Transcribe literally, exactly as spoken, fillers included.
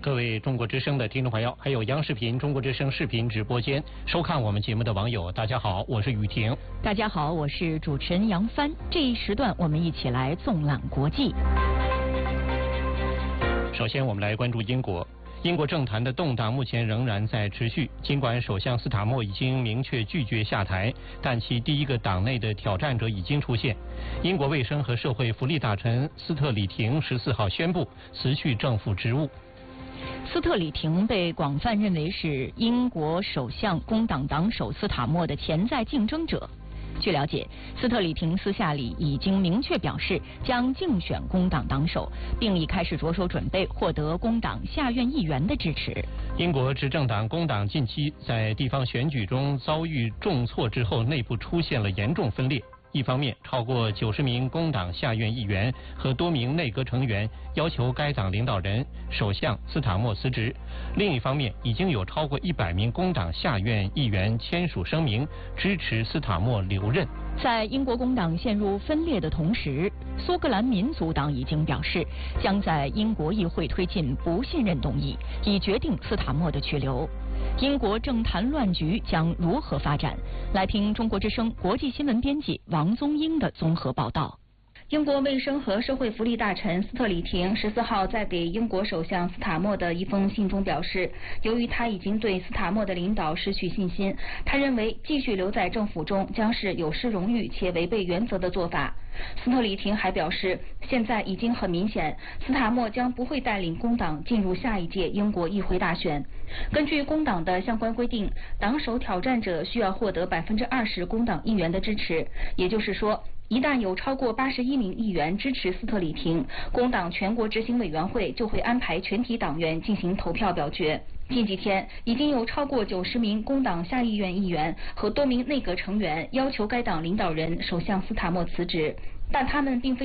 各位中国之声的听众朋友，还有央视频中国之声视频直播间收看我们节目的网友，大家好，我是雨婷。 大家好，我是主持人杨帆。这一时段我们一起来纵览国际。 首先，我们来关注英国。英国政坛的动荡目前仍然在持续，尽管首相斯塔默已经明确拒绝下台，但其第一个党内的挑战者已经出现。英国卫生和社会福利大臣斯特里廷十四号宣布辞去政府职务。 斯特里廷被广泛认为是英国首相工党党首斯塔默的潜在竞争者。据了解，斯特里廷私下里已经明确表示将竞选工党党首，并已开始着手准备获得工党下院议员的支持。 英国执政党工党近期在地方选举中遭遇重挫之后，内部出现了严重分裂。一方面，超过九十名工党下院议员和多名内阁成员要求该党领导人首相斯塔默辞职；另一方面，已经有超过一百名工党下院议员签署声明支持斯塔默留任。 在英国工党陷入分裂的同时，苏格兰民族党已经表示将在英国议会推进不信任动议，以决定斯塔默的去留。英国政坛乱局将如何发展？来听中国之声国际新闻编辑王宗英的综合报道。 英国卫生和社会福利大臣斯特里廷十四号在给英国首相斯塔默的一封信中表示，由于他已经对斯塔默的领导失去信心，他认为继续留在政府中将是有失荣誉且违背原则的做法。斯特里廷还表示，现在已经很明显，斯塔默将不会带领工党进入下一届英国议会大选。根据工党的相关规定，党首挑战者需要获得百分之二十工党议员的支持，也就是说，一旦有超过八十一名议员支持斯特里廷，工党全国执行委员会就会安排全体党员进行投票表决。近几天，已经有超过九十名工党下议院议员和多名内阁成员要求该党领导人首相斯塔默辞职，但他们并非